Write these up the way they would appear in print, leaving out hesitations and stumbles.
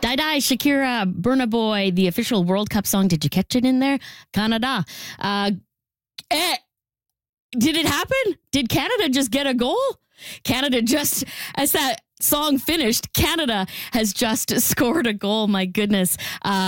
Die Die, Shakira, Burna Boy, the official World Cup song. Did you catch it in there? Canada. Did it happen? Did Canada just get a goal? Canada just, as that song finished, Canada has just scored a goal. My goodness.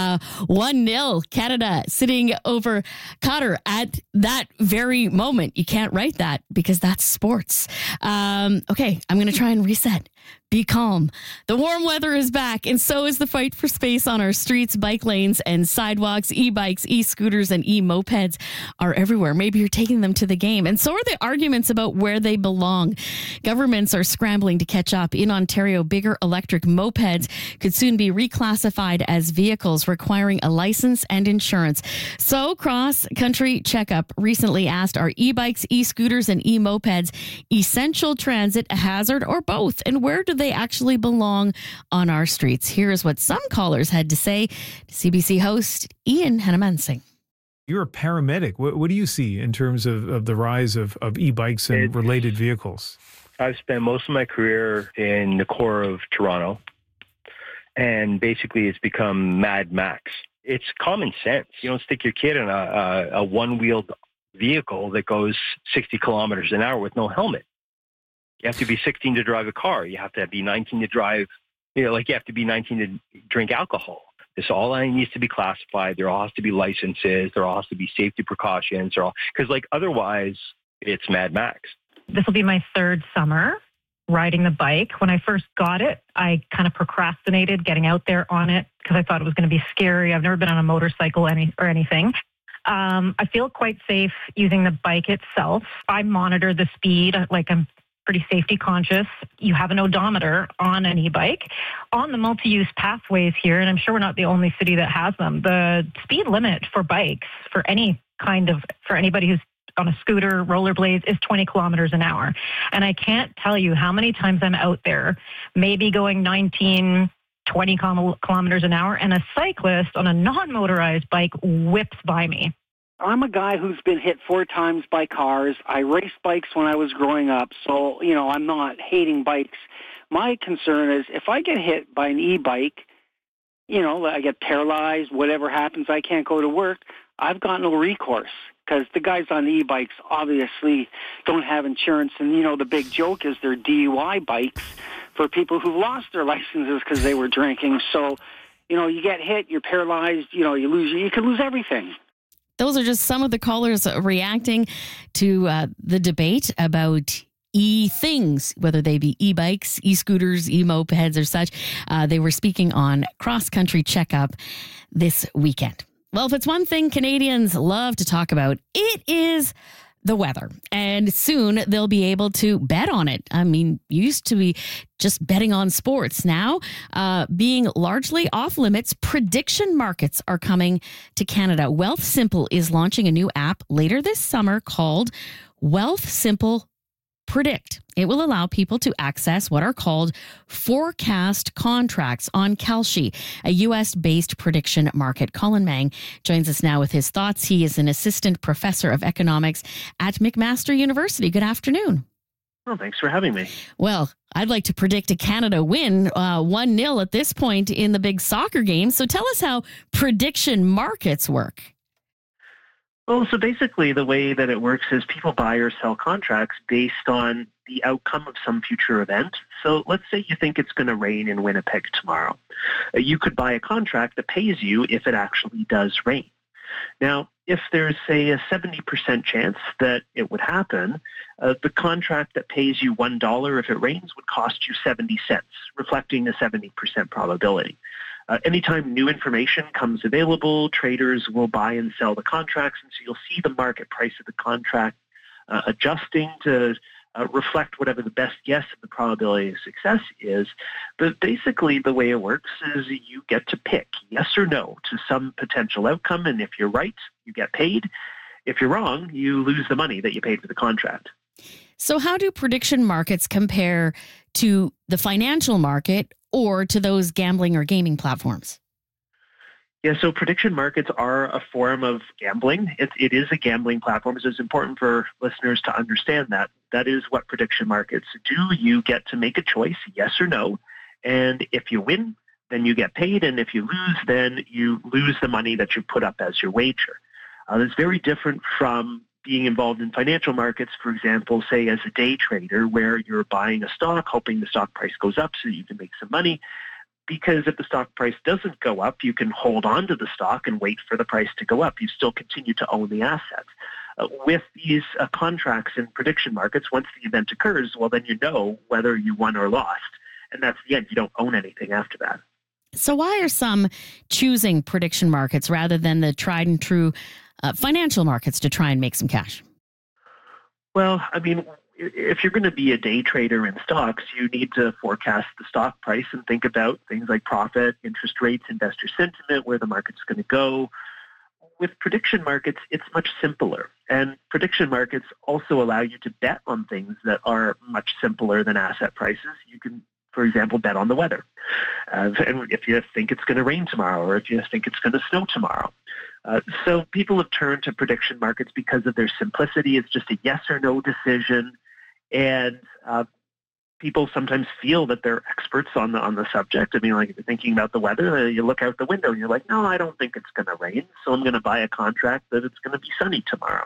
1-0. Canada sitting over Qatar at that very moment. You can't write that because that's sports. Okay, I'm going to try and reset. Be calm. The warm weather is back, and so is the fight for space on our streets, bike lanes, and sidewalks. E-bikes, e-scooters, and e-mopeds are everywhere. Maybe you're taking them to the game. And so are the arguments about where they belong. Governments are scrambling to catch up. In Ontario, bigger electric mopeds could soon be reclassified as vehicles requiring a license and insurance. So Cross Country Checkup recently asked, are e-bikes, e-scooters, and e-mopeds essential transit, a hazard, or both? And where do they actually belong on our streets? Here's what some callers had to say to CBC host Ian Hannamansing. You're a paramedic. What do you see in terms of the rise of e-bikes and related vehicles? I've spent most of my career in the core of Toronto, and basically it's become Mad Max. It's common sense. You don't stick your kid in a one-wheeled vehicle that goes 60 kilometers an hour with no helmet. You have to be 16 to drive a car. You have to be 19 to drive, you have to be 19 to drink alcohol. This all needs to be classified. There all has to be licenses. There all has to be safety precautions. Because otherwise, it's Mad Max. This will be my third summer riding the bike. When I first got it, I kind of procrastinated getting out there on it because I thought it was going to be scary. I've never been on a motorcycle or anything. I feel quite safe using the bike itself. I monitor the speed. I'm pretty safety conscious. You have an odometer on an e-bike. On the multi-use pathways here, and I'm sure we're not the only city that has them, the speed limit for bikes for anybody who's on a scooter, rollerblades, is 20 kilometers an hour. And I can't tell you how many times I'm out there, maybe going 19, 20 kilometers an hour, and a cyclist on a non-motorized bike whips by me. I'm a guy who's been hit 4 times by cars. I raced bikes when I was growing up, so, I'm not hating bikes. My concern is if I get hit by an e-bike, I get paralyzed, whatever happens, I can't go to work, I've got no recourse because the guys on the e-bikes obviously don't have insurance. And, the big joke is they're DUI bikes for people who've lost their licenses because they were drinking. So, you get hit, you're paralyzed, you could lose everything. Those are just some of the callers reacting to the debate about e-things, whether they be e-bikes, e-scooters, e-mopeds or such. They were speaking on Cross Country Checkup this weekend. Well, if it's one thing Canadians love to talk about, it is the weather. And soon they'll be able to bet on it. I mean, you used to be just betting on sports. Now, being largely off limits, prediction markets are coming to Canada. Wealthsimple is launching a new app later this summer called Wealthsimple Predict. It will allow people to access what are called forecast contracts on Kalshi, a U.S.-based prediction market. Colin Mang joins us now with his thoughts. He is an assistant professor of economics at McMaster University. Good afternoon. Well, thanks for having me. Well, I'd like to predict a Canada win 1-0 at this point in the big soccer game. So tell us how prediction markets work. Well, so basically the way that it works is people buy or sell contracts based on the outcome of some future event. So let's say you think it's going to rain in Winnipeg tomorrow. You could buy a contract that pays you if it actually does rain. Now, if there's, say, a 70% chance that it would happen, the contract that pays you $1 if it rains would cost you 70 cents, reflecting a 70% probability. Anytime new information comes available, traders will buy and sell the contracts, and so you'll see the market price of the contract adjusting to reflect whatever the best guess of the probability of success is. But basically the way it works is you get to pick yes or no to some potential outcome, and if you're right, you get paid. If you're wrong, you lose the money that you paid for the contract. So how do prediction markets compare to the financial market or to those gambling or gaming platforms? Yeah, so prediction markets are a form of gambling. It is a gambling platform, so it's important for listeners to understand that. That is what prediction markets do. You get to make a choice, yes or no, and if you win, then you get paid. And if you lose, then you lose the money that you put up as your wager. That's very different from being involved in financial markets, for example, say as a day trader, where you're buying a stock, hoping the stock price goes up so you can make some money. Because if the stock price doesn't go up, you can hold on to the stock and wait for the price to go up. You still continue to own the assets. With these contracts in prediction markets, once the event occurs, well, then you know whether you won or lost. And that's the end. You don't own anything after that. So why are some choosing prediction markets rather than the tried and true financial markets to try and make some cash? Well, I mean, if you're going to be a day trader in stocks, you need to forecast the stock price and think about things like profit, interest rates, investor sentiment, where the market's going to go. With prediction markets, it's much simpler. And prediction markets also allow you to bet on things that are much simpler than asset prices. You can, for example, bet on the weather. And if you think it's going to rain tomorrow, or if you think it's going to snow tomorrow. So people have turned to prediction markets because of their simplicity. It's just a yes or no decision. And people sometimes feel that they're experts on the subject. I mean, like if you're thinking about the weather, you look out the window and you're like, no, I don't think it's going to rain, so I'm going to buy a contract that it's going to be sunny tomorrow.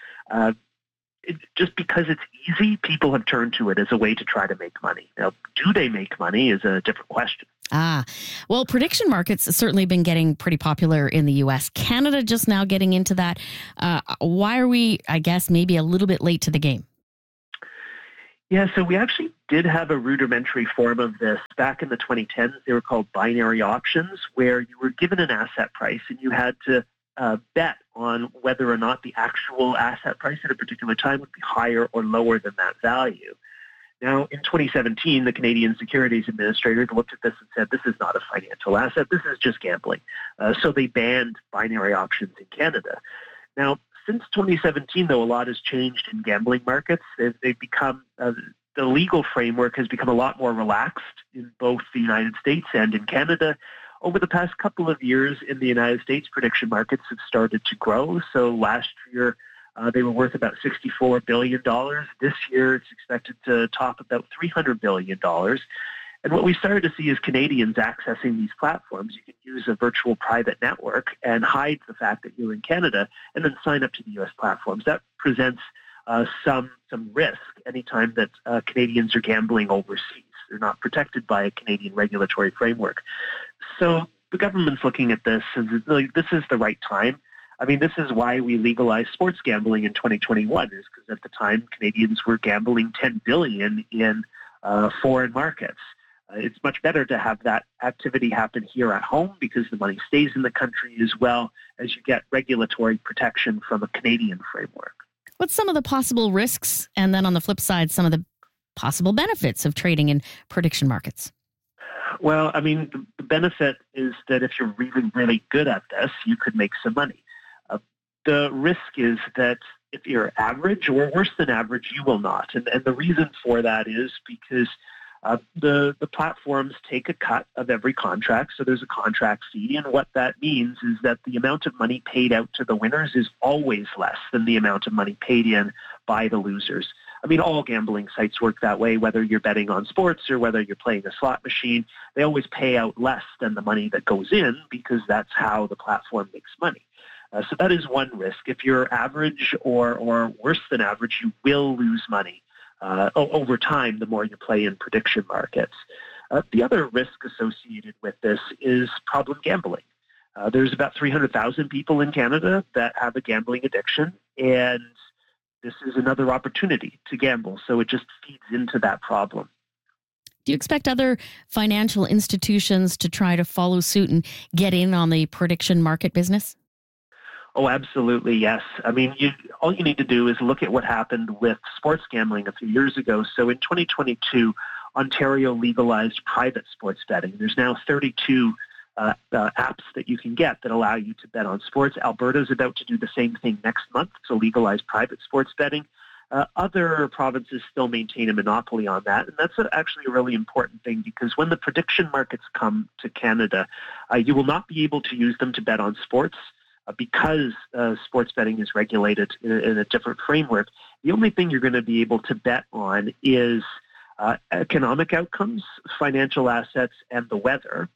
Just because it's easy, people have turned to it as a way to try to make money. Now, do they make money is a different question. Well, prediction markets have certainly been getting pretty popular in the U.S. Canada just now getting into that. Why are we, I guess, maybe a little bit late to the game? Yeah, so we actually did have a rudimentary form of this back in the 2010s. They were called binary options, where you were given an asset price and you had to bet on whether or not the actual asset price at a particular time would be higher or lower than that value. Now, in 2017, the Canadian Securities Administrators looked at this and said, this is not a financial asset, this is just gambling. So they banned binary options in Canada. Now, since 2017, though, a lot has changed in gambling markets. They've become, the legal framework has become a lot more relaxed in both the United States and in Canada. Over the past couple of years in the United States, prediction markets have started to grow. So last year, they were worth about $64 billion. This year, it's expected to top about $300 billion. And what we started to see is Canadians accessing these platforms. You can use a virtual private network and hide the fact that you're in Canada and then sign up to the U.S. platforms. That presents some risk anytime that Canadians are gambling overseas. They're not protected by a Canadian regulatory framework. So the government's looking at this as like, this is the right time. I mean, this is why we legalized sports gambling in 2021, is because at the time Canadians were gambling $10 billion in foreign markets. It's much better to have that activity happen here at home because the money stays in the country as well as you get regulatory protection from a Canadian framework. What's some of the possible risks? And then on the flip side, some of the possible benefits of trading in prediction markets? Well, I mean, the benefit is that if you're really, really good at this, you could make some money. The risk is that if you're average or worse than average, you will not. And the reason for that is because the platforms take a cut of every contract, so there's a contract fee, and what that means is that the amount of money paid out to the winners is always less than the amount of money paid in by the losers. I mean, all gambling sites work that way, whether you're betting on sports or whether you're playing a slot machine. They always pay out less than the money that goes in because that's how the platform makes money. So that is one risk. If you're average or worse than average, you will lose money over time the more you play in prediction markets. The other risk associated with this is problem gambling. There's about 300,000 people in Canada that have a gambling addiction, and this is another opportunity to gamble. So it just feeds into that problem. Do you expect other financial institutions to try to follow suit and get in on the prediction market business? Oh, absolutely, yes. I mean, all you need to do is look at what happened with sports gambling a few years ago. So in 2022, Ontario legalized private sports betting. There's now 32 apps that you can get that allow you to bet on sports. Alberta is about to do the same thing next month to legalize private sports betting. Other provinces still maintain a monopoly on that, and that's actually a really important thing because when the prediction markets come to Canada, you will not be able to use them to bet on sports. Because sports betting is regulated in a different framework, the only thing you're going to be able to bet on is economic outcomes, financial assets, and the weather.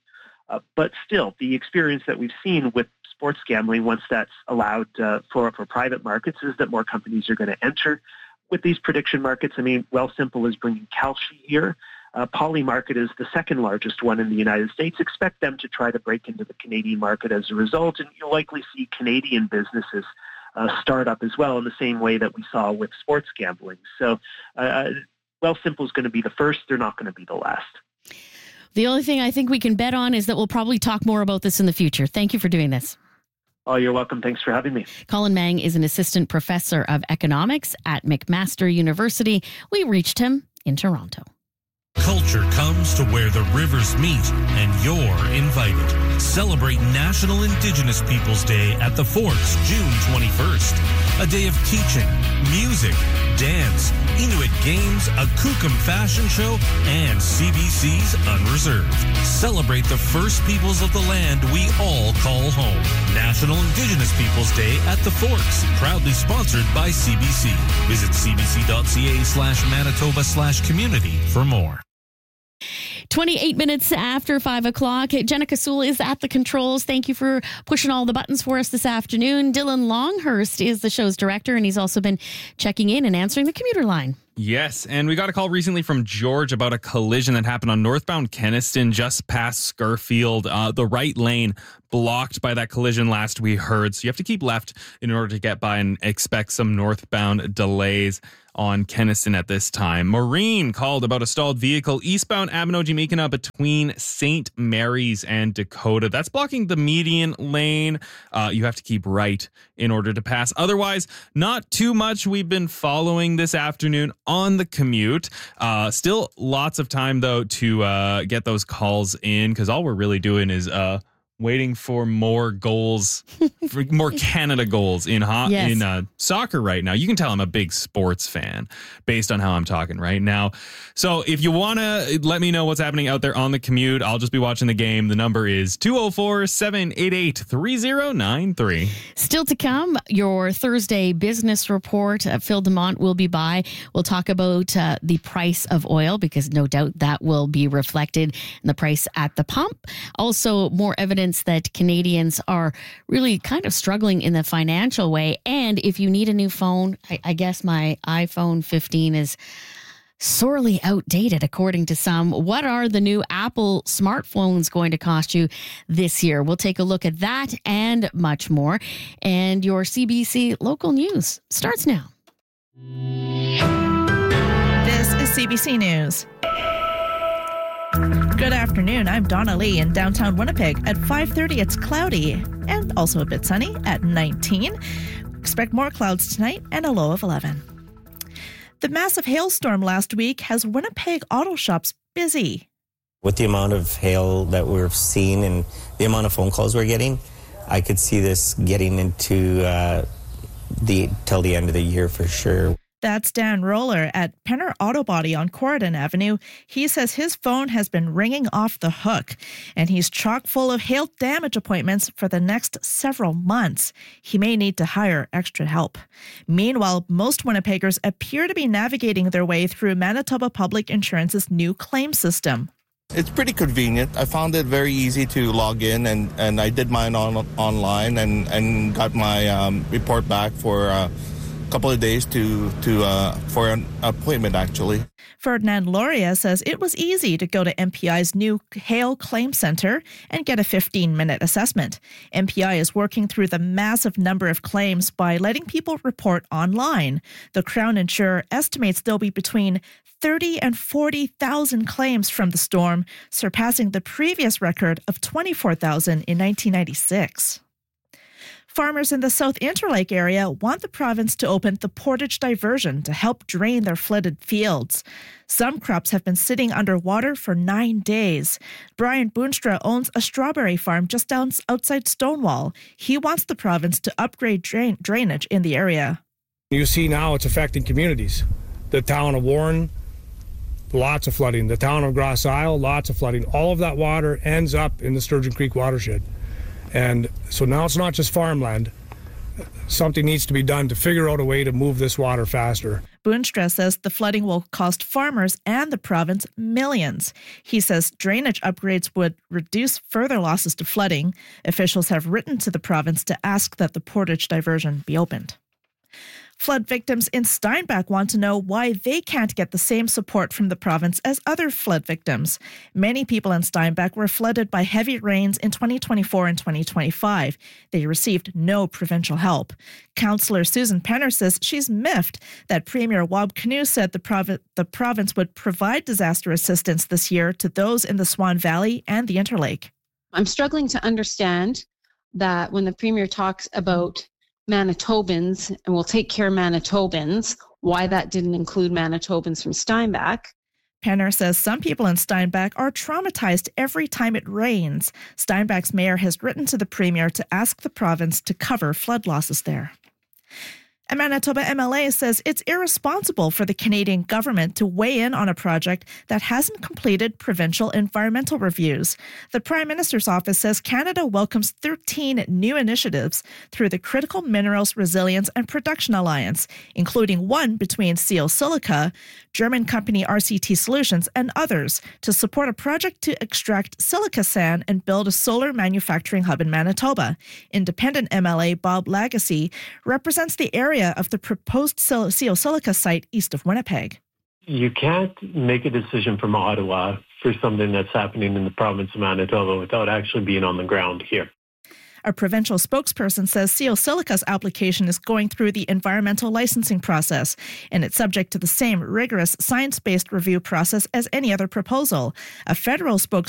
But still, the experience that we've seen with sports gambling, once that's allowed for private markets, is that more companies are going to enter with these prediction markets. I mean, Wealthsimple is bringing Kalshi here. Polymarket is the second largest one in the United States. Expect them to try to break into the Canadian market as a result, and you'll likely see Canadian businesses start up as well in the same way that we saw with sports gambling. So Wealthsimple is going to be the first. They're not going to be the last. The only thing I think we can bet on is that we'll probably talk more about this in the future. Thank you for doing this. Oh, you're welcome. Thanks for having me. Colin Mang is an assistant professor of economics at McMaster University. We reached him in Toronto. Culture comes to where the rivers meet, and you're invited. Celebrate National Indigenous Peoples Day at the Forks, June 21st. A day of teaching, music, dance, Inuit games, a Kukum fashion show, and CBC's Unreserved. Celebrate the first peoples of the land we all call home. National Indigenous Peoples Day at the Forks, proudly sponsored by CBC. Visit cbc.ca/Manitoba/community for more. 28 minutes after 5 o'clock. Jenica Sewell is at the controls. Thank you for pushing all the buttons for us this afternoon. Dylan Longhurst is the show's director, and he's also been checking in and answering the commuter line. Yes, and we got a call recently from George about a collision that happened on northbound Kenniston just past Scurfield. The right lane blocked by that collision last we heard, so you have to keep left in order to get by and expect some northbound delays on Kenniston at this time. Maureen called about a stalled vehicle eastbound Abinogi-Meekina between St. Mary's and Dakota. That's blocking the median lane. You have to keep right in order to pass. Otherwise, not too much we've been following this afternoon on the commute. Still lots of time, though, to get those calls in, because all we're really doing is waiting for more goals, for more Canada goals in soccer right now. You can tell I'm a big sports fan based on how I'm talking right now. So if you want to let me know what's happening out there on the commute, I'll just be watching the game. The number is 204-788-3093. Still to come, your Thursday business report. Phil DeMont will be by. We'll talk about the price of oil, because no doubt that will be reflected in the price at the pump. Also, more evidence that Canadians are really kind of struggling in the financial way. And if you need a new phone, I guess my iPhone 15 is sorely outdated, according to some. What are the new Apple smartphones going to cost you this year? We'll take a look at that and much more. And your CBC local news starts now. This is CBC News. Good afternoon. I'm Donna Lee in downtown Winnipeg. At 5:30, it's cloudy and also a bit sunny at 19. Expect more clouds tonight and a low of 11. The massive hailstorm last week has Winnipeg auto shops busy. With the amount of hail that we're seeing and the amount of phone calls we're getting, I could see this getting into till the end of the year for sure. That's Dan Roller at Penner Auto Body on Corridon Avenue. He says his phone has been ringing off the hook, and he's chock full of hail damage appointments for the next several months. He may need to hire extra help. Meanwhile, most Winnipeggers appear to be navigating their way through Manitoba Public Insurance's new claim system. It's pretty convenient. I found it very easy to log in, and I did mine online and got my report back for couple of days for an appointment, actually. Ferdinand Loria says it was easy to go to MPI's new Hail Claim Center and get a 15-minute assessment. MPI is working through the massive number of claims by letting people report online. The Crown insurer estimates there'll be between 30 and 40,000 claims from the storm, surpassing the previous record of 24,000 in 1996. Farmers in the South Interlake area want the province to open the Portage Diversion to help drain their flooded fields. Some crops have been sitting underwater for 9 days. Brian Boonstra owns a strawberry farm just outside Stonewall. He wants the province to upgrade drainage in the area. You see now it's affecting communities. The town of Warren, lots of flooding. The town of Grass Isle, lots of flooding. All of that water ends up in the Sturgeon Creek watershed. And so now it's not just farmland. Something needs to be done to figure out a way to move this water faster. Boonstra says the flooding will cost farmers and the province millions. He says drainage upgrades would reduce further losses to flooding. Officials have written to the province to ask that the Portage diversion be opened. Flood victims in Steinbach want to know why they can't get the same support from the province as other flood victims. Many people in Steinbach were flooded by heavy rains in 2024 and 2025. They received no provincial help. Councillor Susan Penner says she's miffed that Premier Wab Kinew said the province would provide disaster assistance this year to those in the Swan Valley and the Interlake. I'm struggling to understand that when the Premier talks about Manitobans and will take care of Manitobans, why that didn't include Manitobans from Steinbach. Penner says some people in Steinbach are traumatized every time it rains. Steinbach's mayor has written to the Premier to ask the province to cover flood losses there. A Manitoba MLA says it's irresponsible for the Canadian government to weigh in on a project that hasn't completed provincial environmental reviews. The Prime Minister's office says Canada welcomes 13 new initiatives through the Critical Minerals Resilience and Production Alliance, including one between CO Silica, German company RCT Solutions, and others, to support a project to extract silica sand and build a solar manufacturing hub in Manitoba. Independent MLA Bob Lagacy represents the area of the proposed CO Silica site east of Winnipeg. You can't make a decision from Ottawa for something that's happening in the province of Manitoba without actually being on the ground here. A provincial spokesperson says CO Silica's application is going through the environmental licensing process, and it's subject to the same rigorous science-based review process as any other proposal. A federal spokesperson